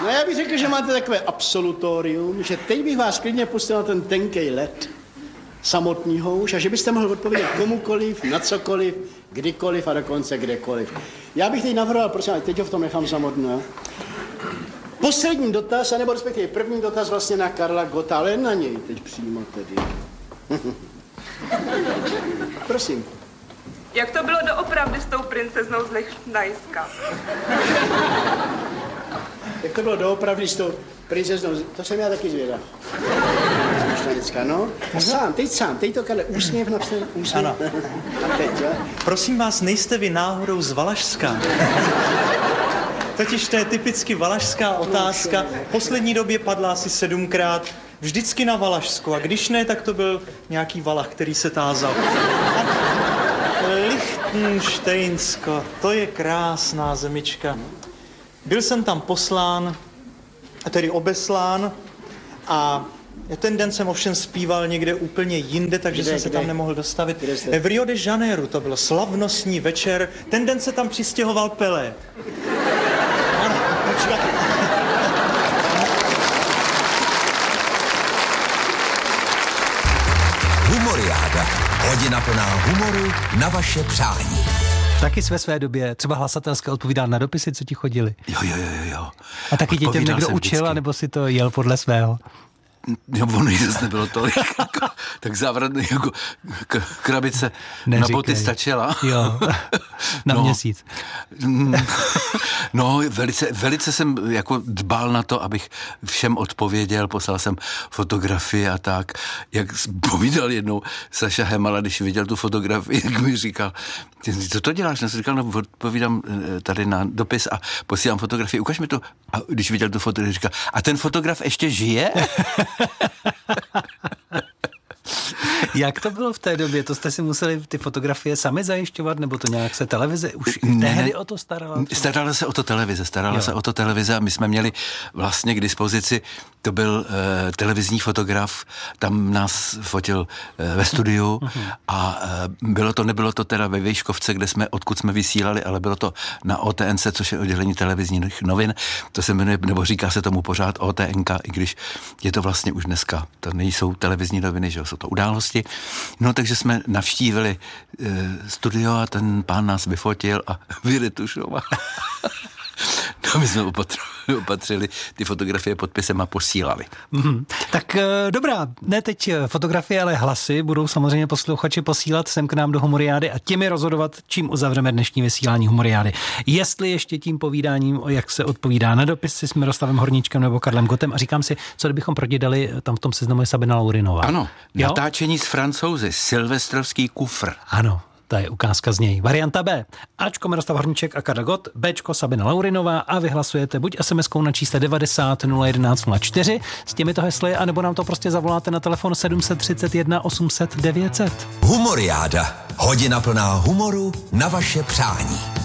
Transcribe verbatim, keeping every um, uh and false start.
No já bych řekl, že máte takové absolutorium, že teď bych vás klidně pustil na ten tenkej led samotnýho už a že byste mohl odpovědět komukoliv, na cokoliv, kdykoliv a dokonce kdekoliv. Já bych teď navrhoval, prosím, teď ho v tom nechám samotného. Poslední dotaz, anebo respektive první dotaz vlastně na Karla Gotta, ale na něj teď přímo tedy. Prosím. Jak to bylo doopravdy s tou princeznou z Lichtensteinska? Jak to bylo doopravdy s tou princeznou, to jsem já taky zvědav. No, a sám, teď sám, teď to, Karle, úsměv napsal, úsměv. Ano. A teď, jo? Prosím vás, nejste vy náhodou z Valašska? Totiž to je typicky valašská otázka. V poslední době padla asi sedmkrát. Vždycky na Valašsku. A když ne, tak to byl nějaký Valach, který se tázal. Lichtensteinsko, to je krásná zemička. Byl jsem tam poslán, tedy obeslán, a ten den jsem ovšem zpíval někde úplně jinde, takže kde, jsem se kde? tam nemohl dostavit. V Rio de Janeiro to bylo slavnostní večer. Ten den se tam přistěhoval Pelé. Ano, počkat. Humoriáda. Hodina plná humoru na vaše přání. Taky své své době třeba hlasatelské odpovídá na dopisy, co ti chodili. Jo, jo, jo, jo. A taky tě těm někdo učil, anebo si to jel podle svého? Jo, ono jí zase nebylo tolik, jako, tak závratný, jako k- krabice Neříkej. na boty stačila. Jo, na no, měsíc. No, velice, velice jsem jako dbal na to, abych všem odpověděl, poslal jsem fotografie a tak. Jak povídal jednou Saša Hemala, když viděl tu fotografii, jak mi říkal, co to děláš? Já jsem říkal, no, odpovídám tady na dopis a posílám fotografii, ukaž mi to. A když viděl tu fotografii, říkal, a ten fotograf ještě žije? Jak to bylo v té době? To jste si museli ty fotografie sami zajišťovat, nebo to nějak se televize už ne, tehdy o to starala? Starala se o to televize, starala jo. se o to televize a my jsme měli vlastně k dispozici, to byl uh, televizní fotograf, tam nás fotil uh, ve studiu uh-huh. a uh, bylo to, nebylo to teda ve Vejškovce, kde jsme, odkud jsme vysílali, ale bylo to na O T N C, což je oddělení televizních novin, to se jmenuje, nebo říká se tomu pořád O T N K, i když je to vlastně už dneska, to nejsou televizní noviny, že jo, jsou to události. No, takže jsme navštívili uh, studio a ten pán nás vyfotil a vyretušoval. No, my jsme opatřili, opatřili ty fotografie podpisem a posílali. Mm, tak dobrá, ne teď fotografie, ale hlasy budou samozřejmě posluchači posílat sem k nám do Humoriády a těmi rozhodovat, čím uzavřeme dnešní vysílání Humoriády. Jestli ještě tím povídáním, jak se odpovídá na dopisy s Miroslavem Horníčkem nebo Karlem Gottem, a říkám si, co kdybychom prodědali, tam v tom seznamu je Sabina Laurinová. Ano, jo? Natáčení s Francouzi, silvestrovský kufr. Ano. To je ukázka z něj. Varianta B. Ačko Miroslav Horníček a Karel Gott, Bčko Sabina Laurinová a vy hlasujete buď es em eskou na čísle devadesát nula jedenáct nula čtyři s těmito hesly, anebo nám to prostě zavoláte na telefon sedm set třicet jedna osm set devět set. Humoriáda. Hodina plná humoru na vaše přání.